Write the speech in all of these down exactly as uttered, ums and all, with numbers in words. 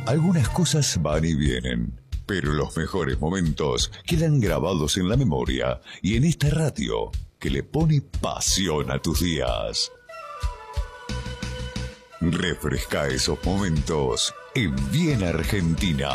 Algunas cosas van y vienen, pero los mejores momentos quedan grabados en la memoria y en esta radio que le pone pasión a tus días. Refresca esos momentos en Bien Argentina.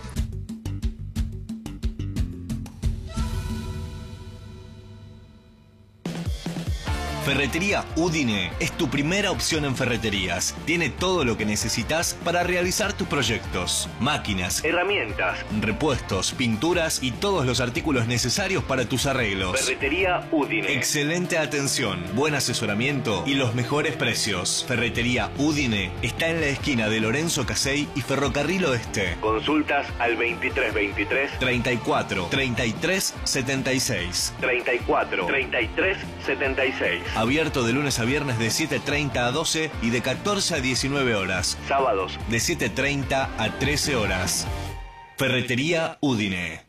Ferretería Udine es tu primera opción en ferreterías. Tiene todo lo que necesitas para realizar tus proyectos. Máquinas, herramientas, repuestos, pinturas y todos los artículos necesarios para tus arreglos. Ferretería Udine. Excelente atención, buen asesoramiento y los mejores precios. Ferretería Udine está en la esquina de Lorenzo Casey y Ferrocarril Oeste. Consultas al veintitrés veintitrés treinta y cuatro treinta y tres setenta y seis. treinta y cuatro treinta y tres setenta y seis. Abierto de lunes a viernes de siete treinta a doce y de catorce a diecinueve horas. Sábados de siete treinta a trece horas. Ferretería Udine.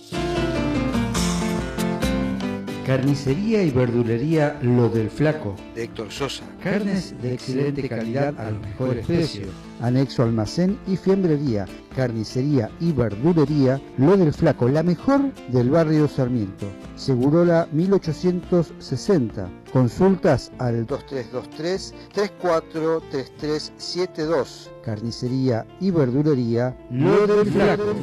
Carnicería y verdulería Lo del Flaco, de Héctor Sosa. Carnes de excelente calidad a los mejores precios. Anexo almacén y fiambrería. Carnicería y verdulería Lo del Flaco, la mejor del barrio Sarmiento. Segurola mil ochocientos sesenta. Consultas al dos tres dos tres, tres cuatro tres tres siete dos. Carnicería y verdulería Lo del Flaco.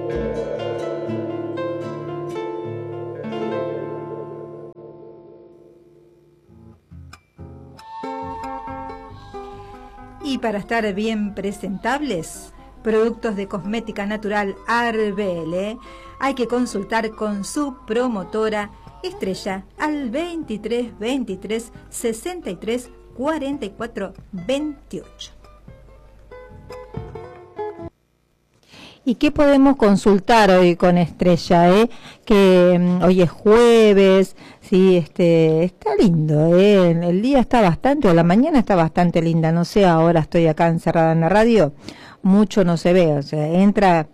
Y para estar bien presentables, productos de cosmética natural Arbele, hay que consultar con su promotora Estrella al veintitrés veintitrés sesenta y tres cuarenta y cuatro veintiocho. ¿Y qué podemos consultar hoy con Estrella? Eh? Que um, hoy es jueves, sí, este, está lindo, eh? El día está bastante, o la mañana está bastante linda, no sé, ahora estoy acá encerrada en la radio, mucho no se ve, o sea, entra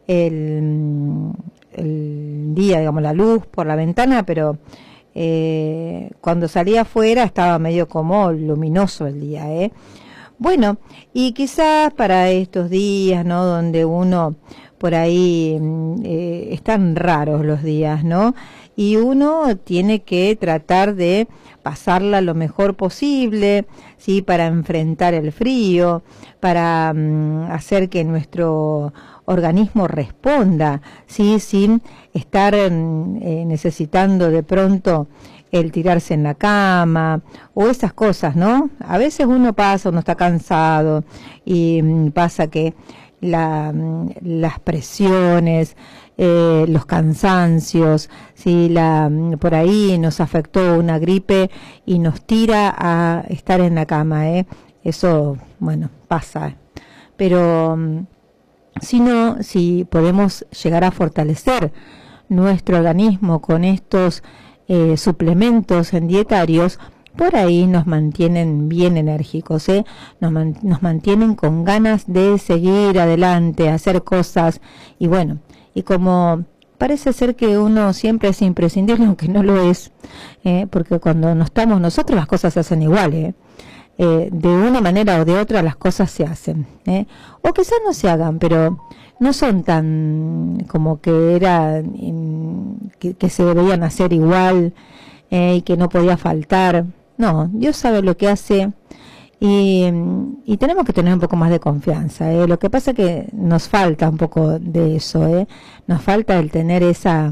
el, el día, digamos, la luz por la ventana, pero eh, cuando salía afuera estaba medio como luminoso el día, eh. Bueno, y quizás para estos días, ¿no?, donde uno por ahí eh, están raros los días, ¿no?, y uno tiene que tratar de pasarla lo mejor posible, sí, para enfrentar el frío, para um, hacer que nuestro organismo responda, sí, sin estar eh, necesitando de pronto el tirarse en la cama, o esas cosas, ¿no? A veces uno pasa, uno está cansado, y mm, pasa que la, las presiones, eh, los cansancios, ¿sí? La, por ahí nos afectó una gripe y nos tira a estar en la cama, ¿eh? Eso, bueno, pasa. Pero mm, si no, si podemos llegar a fortalecer nuestro organismo con estos Eh, suplementos en dietarios, por ahí nos mantienen bien enérgicos, ¿eh? nos, man, nos mantienen con ganas de seguir adelante, hacer cosas, y bueno, y como parece ser que uno siempre es imprescindible, aunque no lo es, eh, porque cuando no estamos nosotros las cosas se hacen igual, ¿eh? Eh, de una manera o de otra las cosas se hacen, ¿eh? O quizás no se hagan, pero no son tan como que era que, que se debían hacer igual, eh, y que no podía faltar. No, Dios sabe lo que hace, y, y tenemos que tener un poco más de confianza, ¿eh? Lo que pasa es que nos falta un poco de eso, ¿eh? Nos falta el tener esa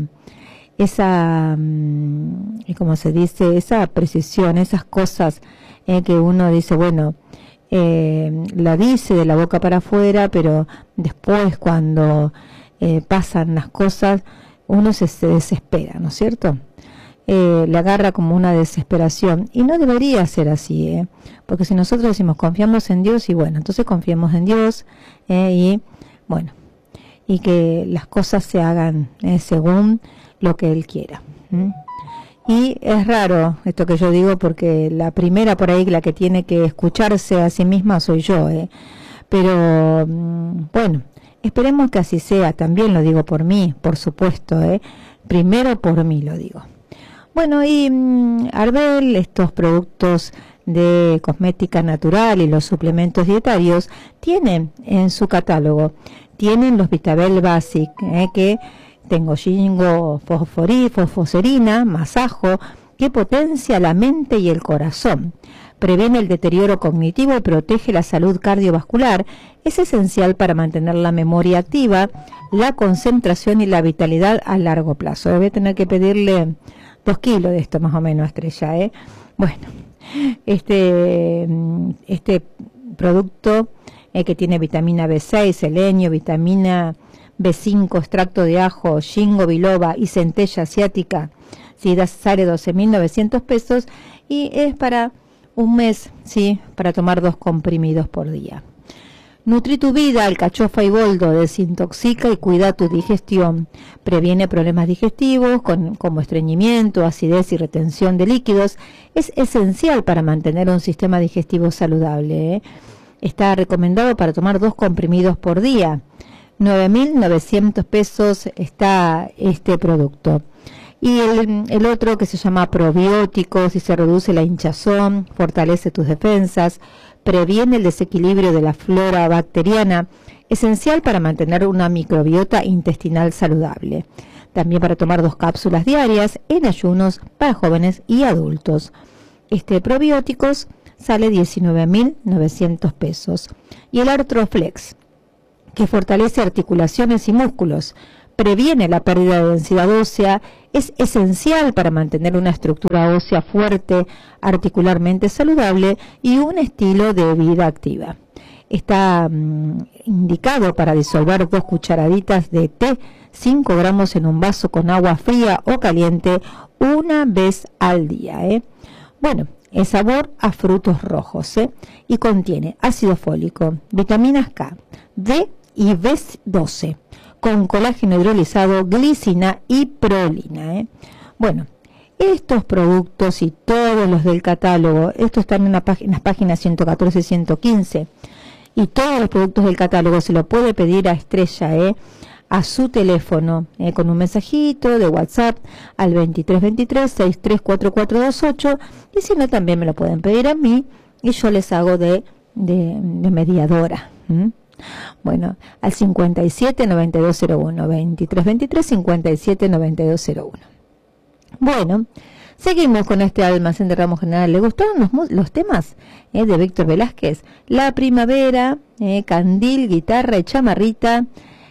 esa como se dice, esa precisión, esas cosas, eh, que uno dice, bueno, Eh, la dice de la boca para afuera, pero después cuando eh, pasan las cosas uno se, se desespera, ¿no es cierto? Eh, le agarra como una desesperación, y no debería ser así, ¿eh? Porque si nosotros decimos confiamos en Dios, y bueno, entonces confiemos en Dios, eh, y bueno, y que las cosas se hagan eh, según lo que Él quiera. ¿Mm? Y es raro esto que yo digo, porque la primera por ahí, la que tiene que escucharse a sí misma soy yo, ¿eh? Pero bueno, esperemos que así sea. También lo digo por mí, por supuesto, ¿eh? Primero por mí lo digo. Bueno, y mmm, Arbel, estos productos de cosmética natural y los suplementos dietarios tienen en su catálogo, tienen los Vitabel Basic, eh, que tengo Ginkgo fosforí, fosfoserina, más ajo, que potencia la mente y el corazón, previene el deterioro cognitivo y protege la salud cardiovascular, es esencial para mantener la memoria activa, la concentración y la vitalidad a largo plazo. Debe tener que pedirle dos kilos de esto más o menos, Estrella, ¿eh? Bueno, este, este producto eh, que tiene vitamina B seis, selenio, vitamina B cinco, extracto de ajo, ginkgo biloba y centella asiática, sí, sale doce mil novecientos pesos y es para un mes, sí, para tomar dos comprimidos por día. Nutri tu vida, alcachofa y boldo, desintoxica y cuida tu digestión, previene problemas digestivos con, como estreñimiento, acidez y retención de líquidos, es esencial para mantener un sistema digestivo saludable, ¿eh? Está recomendado para tomar dos comprimidos por día, nueve mil novecientos pesos está este producto. Y el, el otro que se llama probióticos y se reduce la hinchazón, fortalece tus defensas, previene el desequilibrio de la flora bacteriana, esencial para mantener una microbiota intestinal saludable. También para tomar dos cápsulas diarias en ayunos para jóvenes y adultos. Este probióticos sale diecinueve mil novecientos pesos. Y el Artroflex, que fortalece articulaciones y músculos, previene la pérdida de densidad ósea, es esencial para mantener una estructura ósea fuerte, articularmente saludable y un estilo de vida activa. Está mmm, indicado para disolver dos cucharaditas de té, cinco gramos en un vaso con agua fría o caliente una vez al día, ¿eh? Bueno, el sabor a frutos rojos, ¿eh? Y contiene ácido fólico, vitaminas K, D y B doce, con colágeno hidrolizado, glicina y prolina, ¿eh? Bueno, estos productos y todos los del catálogo, estos están en, la página, en las páginas ciento catorce y ciento quince, y todos los productos del catálogo se lo puede pedir a Estrella, ¿eh? A su teléfono, eh, con un mensajito de WhatsApp al veintitrés veintitrés, sesenta y tres cuarenta y cuatro veintiocho, y si no también me lo pueden pedir a mí y yo les hago de, de, de mediadora. ¿Mm? Bueno, al cincuenta y siete noventa y dos cero uno, veintitrés veintitrés, cincuenta y siete noventa y dos cero uno. Bueno, seguimos con este almacén de ramos general. ¿Le gustaron los, los temas eh, de Víctor Velázquez? La primavera, eh, Candil, guitarra y chamarrita,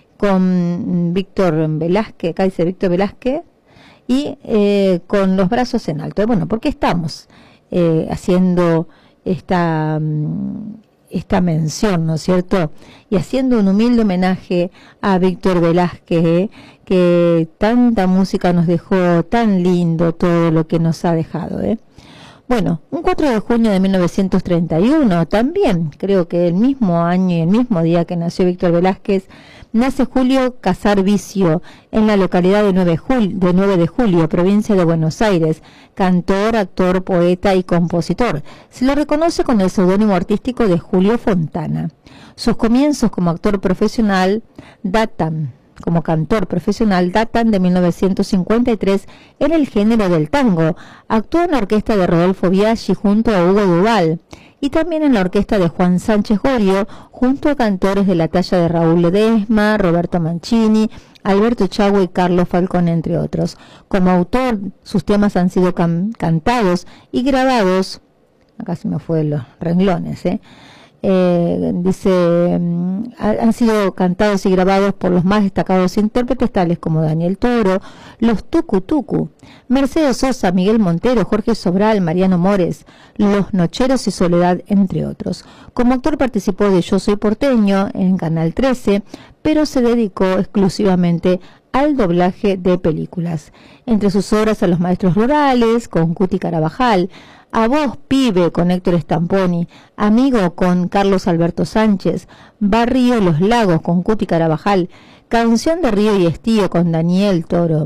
con Víctor Velázquez, acá dice Víctor Velázquez, y eh, con los brazos en alto. Bueno, ¿por qué estamos eh, haciendo esta... Um, esta mención, ¿no es cierto? Y haciendo un humilde homenaje a Víctor Velázquez, ¿eh? Que tanta música nos dejó, tan lindo todo lo que nos ha dejado, ¿eh? Bueno, un cuatro de junio de mil novecientos treinta y uno, también creo que el mismo año y el mismo día que nació Víctor Velázquez, nace Julio Casar Vicio en la localidad de nueve de julio, provincia de Buenos Aires, cantor, actor, poeta y compositor. Se lo reconoce con el seudónimo artístico de Julio Fontana. Sus comienzos como actor profesional datan, como cantor profesional, datan de mil novecientos cincuenta y tres en el género del tango. Actuó en la orquesta de Rodolfo Biaggi junto a Hugo Duval, y también en la orquesta de Juan Sánchez Gorio, junto a cantores de la talla de Raúl Ledesma, Roberto Mancini, Alberto Chagüe y Carlos Falcón, entre otros. Como autor, sus temas han sido can cantados y grabados, acá se me fue los renglones, ¿eh? Eh, dice, um, han sido cantados y grabados por los más destacados intérpretes tales como Daniel Toro, los Tucu Tucu, Mercedes Sosa, Miguel Montero, Jorge Sobral, Mariano Mores, Los Nocheros y Soledad, entre otros. Como actor participó de Yo Soy Porteño en Canal trece, pero se dedicó exclusivamente al doblaje de películas. Entre sus obras a Los Maestros Rurales, con Cuti Carabajal, A Vos Pibe, con Héctor Stamponi, Amigo, con Carlos Alberto Sánchez, Barrio Los Lagos, con Cuti Carabajal, Canción de Río y Estío, con Daniel Toro,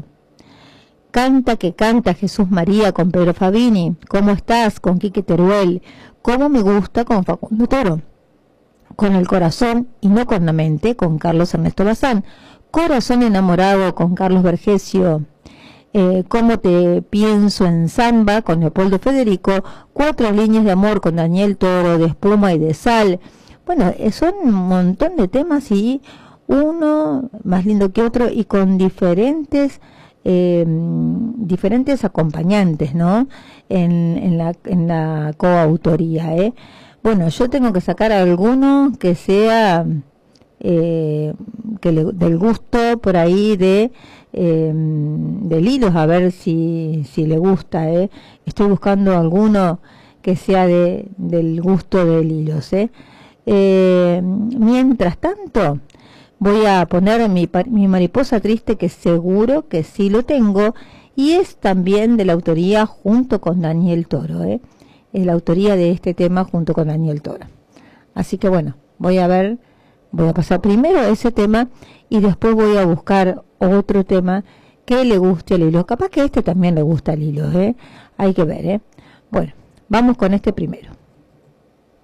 Canta que canta Jesús María, con Pedro Fabini, ¿Cómo estás?, con Quique Teruel, Cómo me gusta, con Facundo Toro, Con el corazón y no con la mente, con Carlos Ernesto Bazán, Corazón enamorado, con Carlos Vergesio, eh, Cómo te pienso en samba con Leopoldo Federico, Cuatro líneas de amor con Daniel Toro, De espuma y de sal. Bueno, eh, son un montón de temas y uno más lindo que otro y con diferentes eh, diferentes acompañantes, ¿no? En, en la en la coautoría, ¿eh? Bueno, yo tengo que sacar alguno que sea eh, que le, del gusto por ahí de eh, de Lilos, a ver si si le gusta, ¿eh? Estoy buscando alguno que sea de del gusto de Lilos, ¿eh? Eh, mientras tanto, voy a poner mi, mi mariposa triste, que seguro que sí lo tengo, y es también de la autoría junto con Daniel Toro, ¿eh? Es la autoría de este tema junto con Daniel Toro. Así que bueno, voy a ver, voy a pasar primero ese tema y después voy a buscar otro tema que le guste a Lilo. Capaz que este también le gusta a Lilo, ¿eh? Hay que ver, ¿eh? Bueno, vamos con este primero.